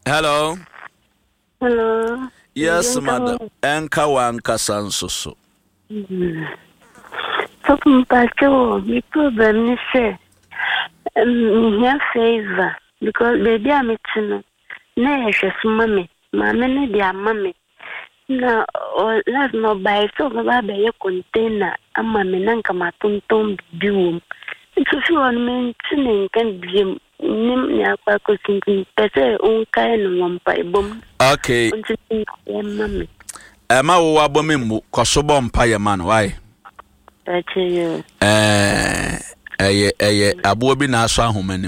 Hello. Hello. Yes, madam. Enka wanka sansoso. So mpacho, mi problem ni say me here favor because baby I'm itino. Na ehwe suma me. Ma me ne dia mama. Na last no buy so baba be ye container ama me nanka matonton biwum. Nso fi won me ntine nkan biem. Nim ni akwa ko sinkin pese on kai no wampa ibom. Okay. Ma wo abome mu koso bompa ye man why? Eye Eye abo bi na aso ahoma